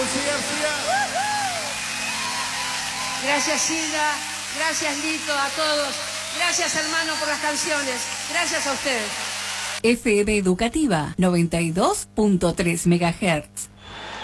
José García. Gracias, Silda. Gracias, Lito, a todos. Gracias, hermano, por las canciones. Gracias a ustedes. FM Educativa 92.3 MHz.